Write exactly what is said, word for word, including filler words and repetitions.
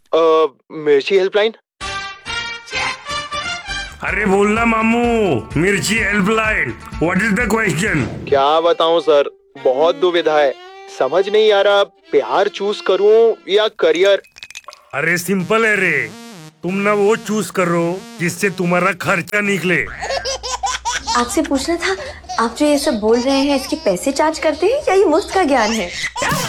मिर्ची हेल्पलाइन। अरे बोलना मामू, मिर्ची helpline. What is the question? क्या बताऊं सर, बहुत दुविधा है, समझ नहीं आ रहा प्यार चूज करूं या करियर। अरे सिंपल है रे, तुम ना वो चूज करो जिससे तुम्हारा खर्चा निकले। आपसे पूछना था, आप जो ये सब बोल रहे हैं इसके पैसे चार्ज करते हैं या ये मुफ्त का ज्ञान है?